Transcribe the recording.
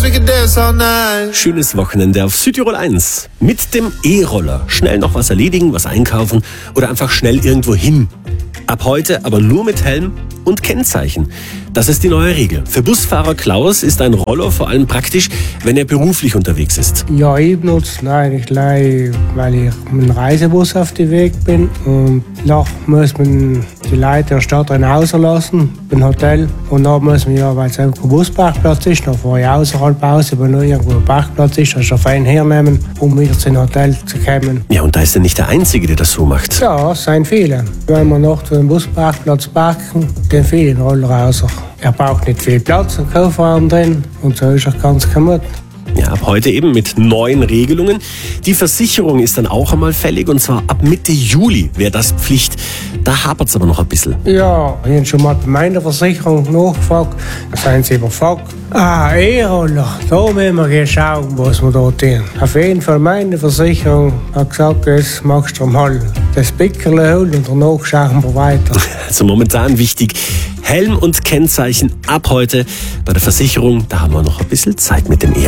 we can dance all night. Schönes Wochenende auf Südtirol 1. Mit dem E-Roller. Schnell noch was erledigen, was einkaufen oder einfach schnell irgendwo hin. Ab heute aber nur mit Helm und Kennzeichen. Das ist die neue Regel. Für Busfahrer Klaus ist ein Roller vor allem praktisch, wenn er beruflich unterwegs ist. Ja, ich benutze ihn eigentlich gleich, weil ich mit dem Reisebus auf dem Weg bin. Und noch muss man die Leute in der Stadt rauslassen, beim Hotel. Und dann muss man ja, weil es ein Busparkplatz ist, noch fahre ich außerhalb aus, wenn noch irgendwo ein Parkplatz ist, dann schon fein hernehmen, um wieder zum Hotel zu kommen. Ja, und da ist er nicht der Einzige, der das so macht. Ja, es sind viele. Wenn wir noch zu dem Busparkplatz parken, gehen viele den Roller raus. Er braucht nicht viel Platz im Kofferraum drin und so ist er ganz kaputt. Ja, ab heute eben mit neuen Regelungen. Die Versicherung ist dann auch einmal fällig und zwar ab Mitte Juli wäre das Pflicht. Da hapert es aber noch ein bisschen. Ja, ich habe schon mal bei meiner Versicherung nachgefragt. Da sind sie überfragt. E-Roller, da müssen wir schauen, was wir da tun. Auf jeden Fall meine Versicherung hat gesagt, das machst du mal das Pickerle holen und danach schauen wir weiter. Also momentan wichtig, Helm und Kennzeichen ab heute. Bei der Versicherung, da haben wir noch ein bisschen Zeit mit dem E-Roller.